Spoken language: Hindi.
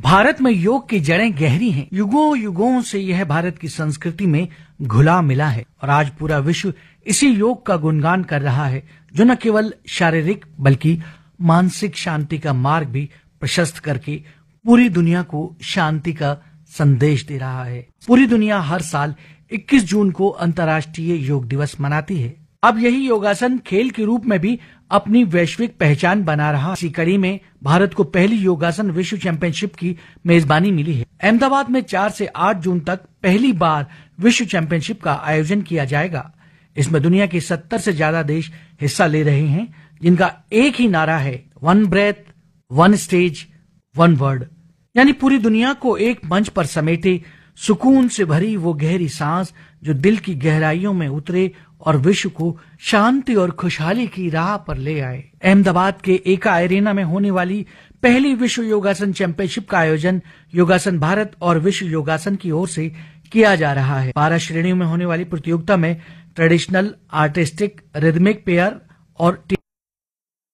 भारत में योग की जड़ें गहरी हैं। युगों युगों से यह भारत की संस्कृति में घुला मिला है और आज पूरा विश्व इसी योग का गुणगान कर रहा है, जो न केवल शारीरिक बल्कि मानसिक शांति का मार्ग भी प्रशस्त करके पूरी दुनिया को शांति का संदेश दे रहा है। पूरी दुनिया हर साल 21 जून को अंतर्राष्ट्रीय योग दिवस मनाती है। अब यही योगासन खेल के रूप में भी अपनी वैश्विक पहचान बना रहा। इसी कड़ी में भारत को पहली योगासन विश्व चैंपियनशिप की मेजबानी मिली है। अहमदाबाद में 4 से 8 जून तक पहली बार विश्व चैंपियनशिप का आयोजन किया जाएगा। इसमें दुनिया के 70 से ज्यादा देश हिस्सा ले रहे हैं, जिनका एक ही नारा है, one breath, one stage, one world. यानी पूरी दुनिया को एक मंच पर समेटे सुकून से भरी वो गहरी सांस जो दिल की गहराइयों में उतरे और विश्व को शांति और खुशहाली की राह पर ले आए। अहमदाबाद के एका एरेना में होने वाली पहली विश्व योगासन चैंपियनशिप का आयोजन योगासन भारत और विश्व योगासन की ओर से किया जा रहा है। 12 श्रेणियों में होने वाली प्रतियोगिता में ट्रेडिशनल, आर्टिस्टिक, रिदमिक पेयर और टीम